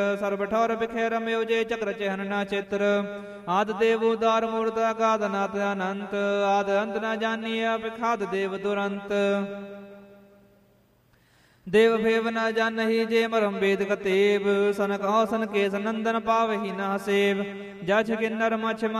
ਸਰਬ ਠੌਰ ਬਿਖੇ ਰਮਿਓ ਜੇ ਚਕਰ ਚਿਹਨ ਨਾ ਚਿੱਤਰ। ਆਦ ਦੇਵ ਉਦਾਰ ਮੂਰਤ ਅਗਾਧ ਨਾਥ ਅਨੰਤ। ਆਦ ਅੰਤ ਨ ਜਾਨੀਐ ਬਿਖਾਦ ਦੇਵ ਦੁਰੰਤ। ਦੇਵ ਫੇਵ ਨ ਜਾਨਹੀ ਜੇ ਮਰਮ ਵੇਦ ਕਤੇਬ। ਸਨਕ ਔਸਨ ਕੇਸ ਨੰਦਨ ਪਾਵਹੀ ਨਾ ਸੇਵ। ਜਛ ਕਿੰਨਰ ਮਛ